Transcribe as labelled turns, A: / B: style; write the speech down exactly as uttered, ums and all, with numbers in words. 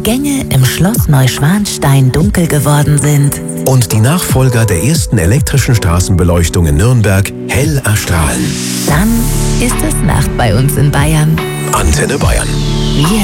A: Gänge im Schloss Neuschwanstein dunkel geworden sind
B: und die Nachfolger der ersten elektrischen Straßenbeleuchtung in Nürnberg hell erstrahlen.
A: Dann ist es Nacht bei uns in Bayern.
B: Antenne Bayern.
A: Wir